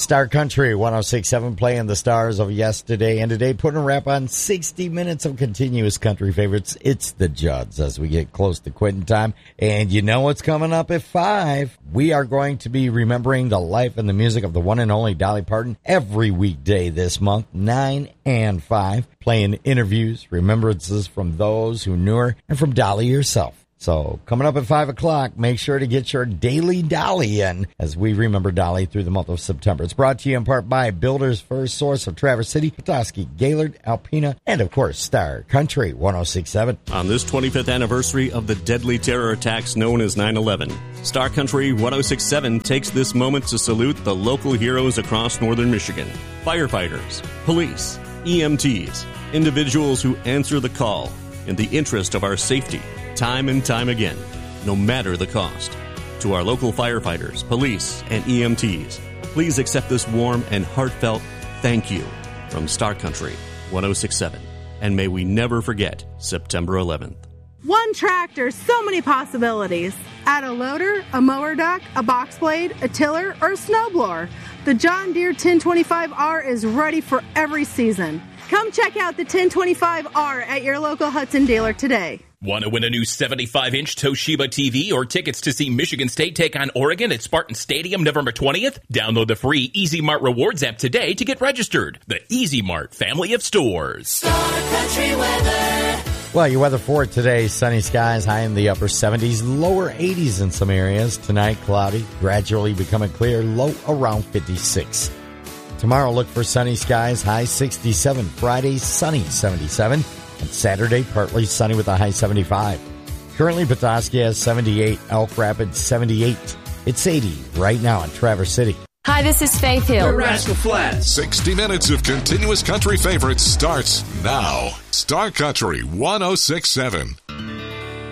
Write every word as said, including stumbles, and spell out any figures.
Star Country one oh six point seven playing the stars of yesterday and today, putting a wrap on sixty minutes of continuous country favorites. It's the Judds as we get close to quitting time. And you know what's coming up at five? We are going to be remembering the life and the music of the one and only Dolly Parton every weekday this month, nine and five, playing interviews, remembrances from those who knew her, and from Dolly herself. So, coming up at five o'clock, make sure to get your daily Dolly in as we remember Dolly through the month of September. It's brought to you in part by Builder's First Source of Traverse City, Petoskey, Gaylord, Alpena, and of course, Star Country one oh six point seven. On this twenty-fifth anniversary of the deadly terror attacks known as nine eleven, Star Country one oh six point seven takes this moment to salute the local heroes across northern Michigan. Firefighters, police, E M Ts, individuals who answer the call in the interest of our safety, time and time again, no matter the cost. To our local firefighters, police, and E M Ts, please accept this warm and heartfelt thank you from Star Country one oh six point seven. And may we never forget September eleventh. One tractor, so many possibilities. Add a loader, a mower dock, a box blade, a tiller, or a snowblower. The John Deere ten twenty-five R is ready for every season. Come check out the ten twenty-five R at your local Hudson dealer today. Want to win a new seventy-five inch Toshiba T V or tickets to see Michigan State take on Oregon at Spartan Stadium November twentieth? Download the free Easy Mart Rewards app today to get registered. The Easy Mart family of stores. Star Country weather. Well, your weather for today, sunny skies, high in the upper seventies, lower eighties in some areas. Tonight, cloudy, gradually becoming clear, low around fifty-six. Tomorrow, look for sunny skies, high sixty-seven. Friday, sunny, seventy-seven. And Saturday, partly sunny with a high seventy-five. Currently, Petoskey has seventy-eight, Elk Rapids seventy-eight. It's eighty right now in Traverse City. Hi, this is Faith Hill. The Rascal Flats. sixty minutes of continuous country favorites starts now. Star Country one oh six point seven.